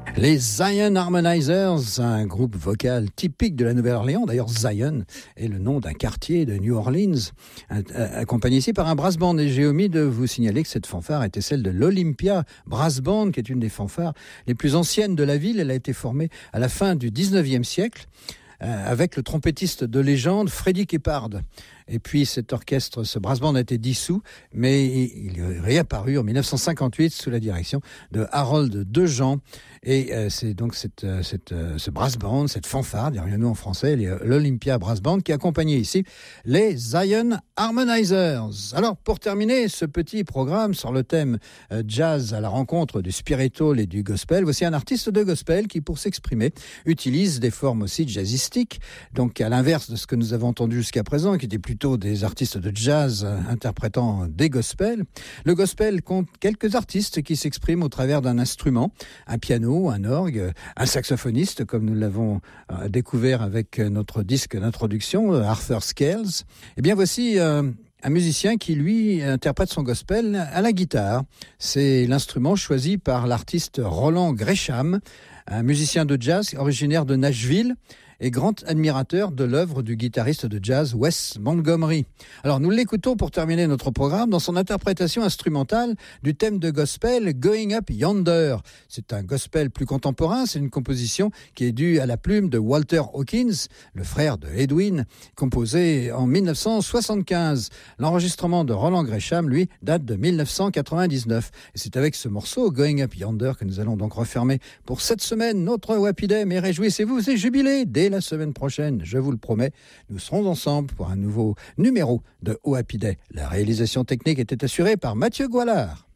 Les Zion Harmonizers, un groupe vocal typique de la Nouvelle-Orléans. D'ailleurs, Zion est le nom d'un quartier de New Orleans, accompagné ici par un brass band. Et j'ai omis de vous signaler que cette fanfare était celle de l'Olympia Brass Band, qui est une des fanfares les plus anciennes de la ville. Elle a été formée à la fin du 19e siècle avec le trompettiste de légende Freddie Keppard. Et puis cet orchestre, ce brass band a été dissous, mais il est réapparu en 1958 sous la direction de Harold Dejean. Et c'est donc ce brass band, cette fanfare, dirions-nous en français, l'Olympia Brass Band, qui accompagnait ici les Zion Harmonizers. Alors, pour terminer ce petit programme sur le thème jazz à la rencontre du spiritual et du gospel, voici un artiste de gospel qui, pour s'exprimer, utilise des formes aussi jazzistiques, donc à l'inverse de ce que nous avons entendu jusqu'à présent, qui était plutôt des artistes de jazz interprétant des gospels. Le gospel compte quelques artistes qui s'expriment au travers d'un instrument, un piano, un orgue, un saxophoniste, comme nous l'avons découvert avec notre disque d'introduction, Arthur Scales. Eh bien, voici un musicien qui, lui, interprète son gospel à la guitare. C'est l'instrument choisi par l'artiste Roland Gresham, un musicien de jazz originaire de Nashville et grand admirateur de l'œuvre du guitariste de jazz Wes Montgomery. Alors nous l'écoutons pour terminer notre programme dans son interprétation instrumentale du thème de gospel Going Up Yonder. C'est un gospel plus contemporain, c'est une composition qui est due à la plume de Walter Hawkins, le frère de Edwin, composée en 1975. L'enregistrement de Roland Gresham, lui, date de 1999. Et c'est avec ce morceau, Going Up Yonder, que nous allons donc refermer pour cette semaine notre Happy Day. Mais réjouissez-vous et jubilez dès la semaine prochaine, je vous le promets, nous serons ensemble pour un nouveau numéro de Happy Day. La réalisation technique était assurée par Mathieu Goualard.